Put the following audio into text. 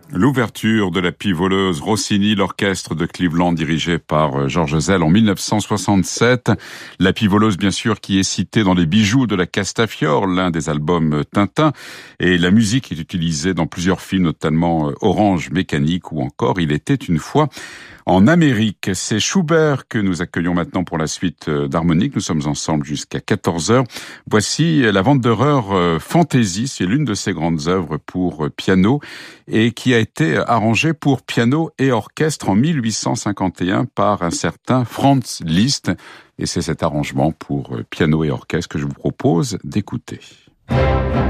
L'ouverture de La Pie voleuse, Rossini, l'orchestre de Cleveland dirigé par George Ezell en 1967. La Pie voleuse, bien sûr, qui est citée dans les bijoux de la Castafiore, l'un des albums Tintin. Et la musique est utilisée dans plusieurs films, notamment Orange Mécanique ou encore Il était une fois en Amérique. C'est Schubert que nous accueillons maintenant pour la suite d'Harmonique. Nous sommes ensemble jusqu'à 14h. Voici La Wanderer Fantaisie. C'est l'une de ses grandes œuvres pour piano et qui a été arrangée pour piano et orchestre en 1851 par un certain Franz Liszt. Et c'est cet arrangement pour piano et orchestre que je vous propose d'écouter.